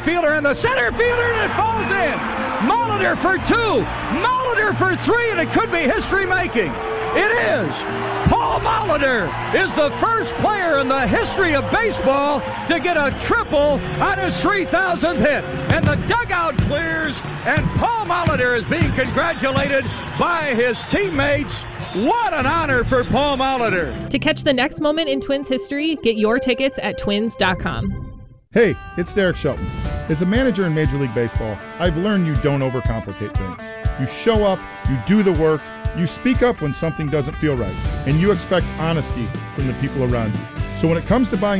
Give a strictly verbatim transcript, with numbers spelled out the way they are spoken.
fielder and the center fielder, and it falls in. Molitor for two, Molitor for three, and it could be history-making. It is. Paul Molitor is the first player in the history of baseball to get a triple on his three thousandth hit. And the dugout clears, and Paul Molitor is being congratulated by his teammates. What an honor for Paul Molitor. To catch the next moment in Twins history, get your tickets at twins dot com. Hey, it's Derek Shelton. As a manager in Major League Baseball, I've learned you don't overcomplicate things. You show up, you do the work, you speak up when something doesn't feel right, and you expect honesty from the people around you. So when it comes to buying